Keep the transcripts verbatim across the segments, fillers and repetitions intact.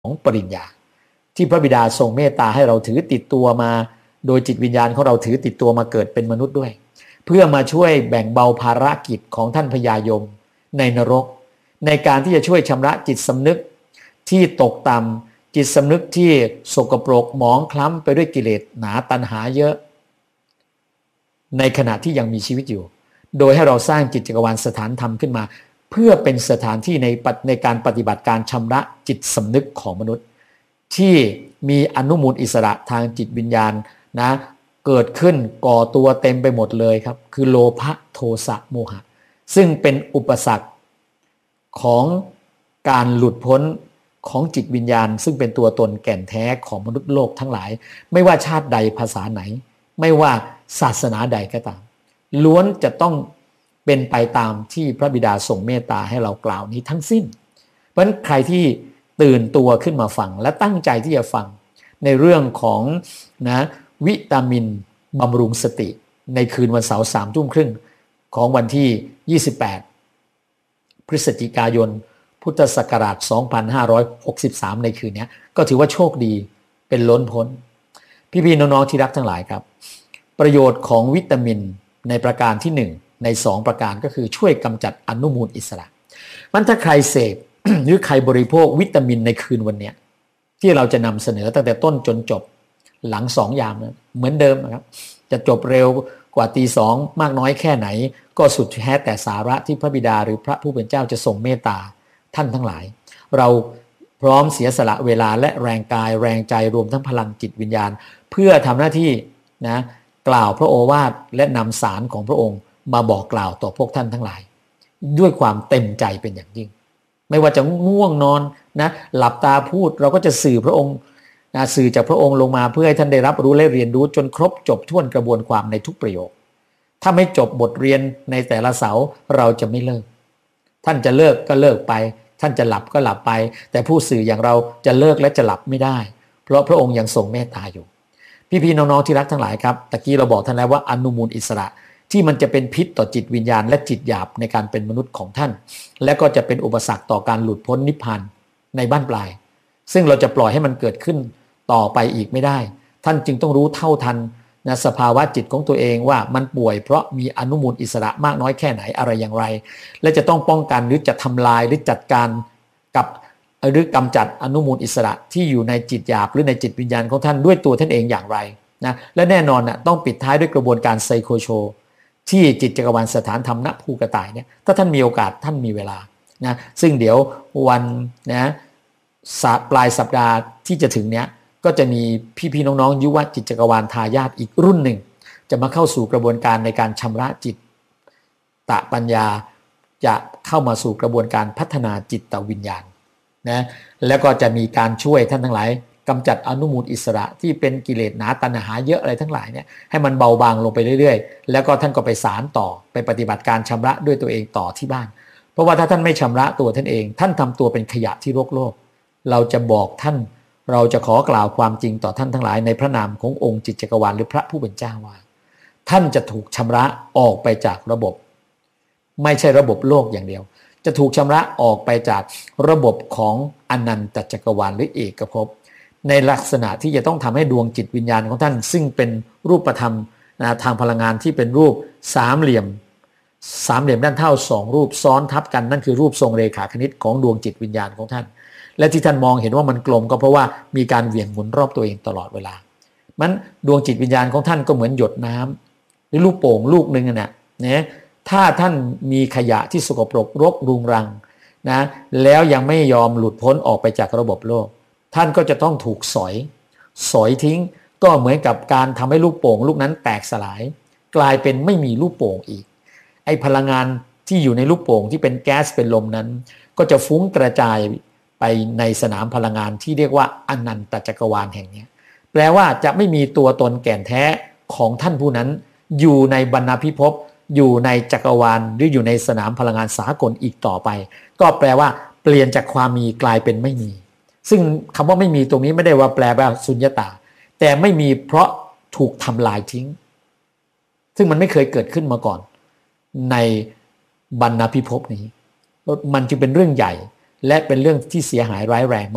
ของปริญญาที่พระบิดาทรงเมตตาให้เราถือติดตัวมาโดยจิตวิญญาณของเราถือติดตัวมาเกิดเป็นมนุษย์ด้วยเพื่อมาช่วยแบ่งเบาภารกิจของท่านพญายมในนรกในการที่จะช่วยชำระจิตสำนึกที่ตกต่ำจิตสำนึกที่สกปรกหมองคล้ำไปด้วยกิเลสหนาตัณหาเยอะในขณะที่ยังมีชีวิตอยู่โดยให้เราสร้างจิตจักรวาลสถานธรรมขึ้นมาเพื่อเป็นสถานที่ในในการปฏิบัติการชำระจิตสำนึกของมนุษย์ที่มีอนุมูลอิสระทางจิตวิญญาณนะเกิดขึ้นก่อตัวเต็มไปหมดเลยครับคือโลภะโทสะโมหะซึ่งเป็นอุปสรรคของการหลุดพ้นของจิตวิญญาณซึ่งเป็นตัวตนแก่นแท้ของมนุษย์โลกทั้งหลายไม่ว่าชาติใดภาษาไหนไม่ว่าศาสนาใดก็ตามล้วนจะต้องเป็นไปตามที่พระบิดาทรงเมตตาให้เรากล่าวนี้ทั้งสิ้นเพราะฉะนั้นใครที่ตื่นตัวขึ้นมาฟังและตั้งใจที่จะฟังในเรื่องของนะวิตามินบำรุงสติในคืนวันเสาร์สามทุ่มครึ่งของวันที่ยี่สิบแปดพฤศจิกายนพุทธศักราชสองพันห้าร้อยหกสิบสามในคืนนี้ก็ถือว่าโชคดีเป็นล้นพ้นพี่ๆน้องๆที่รักทั้งหลายครับประโยชน์ของวิตามินในประการที่หนึ่งในสองประการก็คือช่วยกำจัดอนุมูลอิสระมันถ้าใครเสพ หรือใครบริโภควิตามินในคืนวันนี้ที่เราจะนำเสนอตั้งแต่ต้นจนจบหลังสองยามนะเหมือนเดิมนะครับจะจบเร็วกว่าตีสองมากน้อยแค่ไหนก็สุดแท้แต่สาระที่พระบิดาหรือพระผู้เป็นเจ้าจะทรงเมตตาท่านทั้งหลายเราพร้อมเสียสละเวลาและแรงกายแรงใจรวมทั้งพลังจิตวิญญาณเพื่อทำหน้าที่นะกล่าวพระโอวาทและนำสารของพระองค์มาบอกกล่าวต่อพวกท่านทั้งหลายด้วยความเต็มใจเป็นอย่างยิ่งไม่ว่าจะง่วงนอนนะหลับตาพูดเราก็จะสื่อพระองค์นะสื่อจากพระองค์ลงมาเพื่อให้ท่านได้รับรู้และเรียนรู้จนครบจบถ้วนกระบวนความในทุกประโยคถ้าไม่จบบทเรียนในแต่ละเสาเราจะไม่เลิกท่านจะเลิกก็เลิกไปท่านจะหลับก็หลับไปแต่ผู้สื่ออย่างเราจะเลิกและจะหลับไม่ได้เพราะพระองค์ยังทรงเมตตาอยู่พี่ๆน้องๆที่รักทั้งหลายครับตะกี้เราบอกท่านแล้วว่าอนุมูลอิสระที่มันจะเป็นพิษต่อจิตวิญญาณและจิตหยาบในการเป็นมนุษย์ของท่านและก็จะเป็นอุปสรรคต่อการหลุดพ้นนิพพานในบ้านปลายซึ่งเราจะปล่อยให้มันเกิดขึ้นต่อไปอีกไม่ได้ท่านจึงต้องรู้เท่าทันนะสภาวะจิตของตัวเองว่ามันป่วยเพราะมีอนุมูลอิสระมากน้อยแค่ไหนอะไรอย่างไรและจะต้องป้องกันหรือจะทำลายหรือจัดการกับหรือกำจัดอนุมูลอิสระที่อยู่ในจิตหยาบหรือในจิตวิญญาณของท่านด้วยตัวท่านเองอย่างไรนะและแน่นอนนะต้องปิดท้ายด้วยกระบวนการไซโคโชที่จิตจักรวาลสถานธรรมณภูกระต่ายเนี่ยถ้าท่านมีโอกาสท่านมีเวลานะซึ่งเดี๋ยววันนะปลายสัปดาห์ที่จะถึงเนี้ยก็จะมีพี่ๆน้องๆยุวจิตจักรวาลทายาทอีกรุ่นหนึ่งจะมาเข้าสู่กระบวนการในการชำระจิตตะปัญญาจะเข้ามาสู่กระบวนการพัฒนาจิตตวิญญาณนะแล้วก็จะมีการช่วยท่านทั้งหลายกำจัดอนุมูลอิสระที่เป็นกิเลสหนาตัณหาเยอะอะไรทั้งหลายเนี่ยให้มันเบาบางลงไปเรื่อยๆแล้วก็ท่านก็ไปสารต่อไปปฏิบัติการชำระด้วยตัวเองต่อที่บ้านเพราะว่าถ้าท่านไม่ชำระตัวท่านเองท่านทำตัวเป็นขยะที่โลกโลกเราจะบอกท่านเราจะขอกล่าวความจริงต่อท่านทั้งหลายในพระนามขององค์จิตจักรวาลหรือพระผู้เป็นเจ้าว่าท่านจะถูกชำระออกไปจากระบบไม่ใช่ระบบโลกอย่างเดียวจะถูกชำระออกไปจากระบบของอนันตจักรวาลหรือเอกภพในลักษณะที่จะต้องทำให้ดวงจิตวิญญาณของท่านซึ่งเป็นรูปธรรมนะทางพลังงานที่เป็นรูปสามเหลี่ยมสามเหลี่ยมด้านเท่าสองรูปซ้อนทับกันนั่นคือรูปทรงเรขาคณิตของดวงจิตวิญญาณของท่านและที่ท่านมองเห็นว่ามันกลมก็เพราะว่ามีการเหวี่ยงหมุนรอบตัวเองตลอดเวลามันดวงจิตวิญญาณของท่านก็เหมือนหยดน้ำหรือลูกโป่งลูกนึงน่ะนะถ้าท่านมีขยะที่สกปรกรกรุงรังนะแล้วยังไม่ยอมหลุดพ้นออกไปจากระบบโลกท่านก็จะต้องถูกสอยสอยทิ้งก็เหมือนกับการทำให้ลูกโป่งลูกนั้นแตกสลายกลายเป็นไม่มีลูกโป่งอีกไอ้พลังงานที่อยู่ในลูกโป่งที่เป็นแก๊สเป็นลมนั้นก็จะฟุ้งกระจายไปในสนามพลังงานที่เรียกว่าอนันตจักรวาลแห่งนี้แปลว่าจะไม่มีตัวตนแก่นแท้ของท่านผู้นั้นอยู่ในบรรณพิภพอยู่ในจักรวาลหรืออยู่ในสนามพลังงานสากลอีกต่อไปก็แปลว่าเปลี่ยนจากความมีกลายเป็นไม่มีซึ่งคำว่าไม่มีตรงนี้ไม่ได้ว่าแปลว่าสุญญตาแต่ไม่มีเพราะถูกทำลายทิ้งซึ่งมันไม่เคยเกิดขึ้นมาก่อนในบรรณพิภพนี้มันจึงเป็นเรื่องใหญ่และเป็นเรื่องที่เสียหายร้ายแรงมาก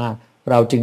เราจึง